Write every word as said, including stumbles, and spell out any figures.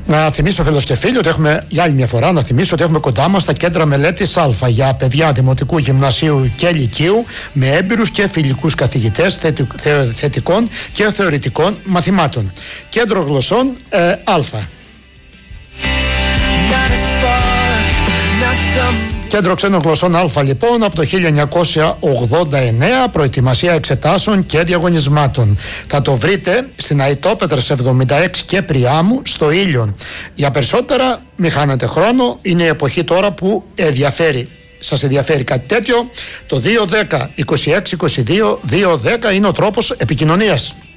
Να θυμίσω, φίλος και φίλοι, ότι έχουμε για άλλη μια φορά να θυμίσω ότι έχουμε κοντά μας τα κέντρα μελέτης Α για παιδιά δημοτικού, γυμνασίου και λυκείου με έμπειρους και φιλικούς καθηγητές θετικών και θεωρητικών μαθημάτων. Κέντρο γλωσσών ε, Α. Κέντρο ξένων γλωσσών Α, λοιπόν, από το χίλια εννιακόσια ογδόντα εννέα, προετοιμασία εξετάσεων και διαγωνισμάτων. Θα το βρείτε στην Αητόπετρας εβδομήντα έξι και Πριάμου, στο Ήλιον. Για περισσότερα, μην χάνετε χρόνο, είναι η εποχή τώρα που ενδιαφέρει. Σας ενδιαφέρει κάτι τέτοιο? Το δύο δέκα είκοσι έξι είκοσι δύο δύο δέκα είναι ο τρόπος επικοινωνίας.